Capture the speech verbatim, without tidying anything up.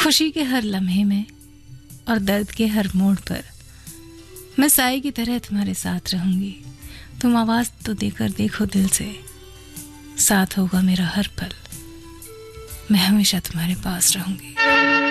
खुशी के हर लम्हे में और दर्द के हर मोड़ पर मैं साई की तरह तुम्हारे साथ रहूंगी। तुम आवाज तो देकर देखो दिल से, साथ होगा मेरा हर पल, मैं हमेशा तुम्हारे पास रहूंगी।